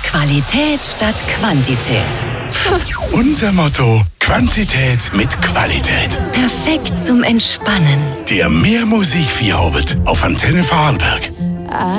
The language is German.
Qualität statt Quantität. Unser Motto: Quantität mit Qualität. Perfekt zum Entspannen. Der Mehr Musik Feierabend auf Antenne Vorarlberg.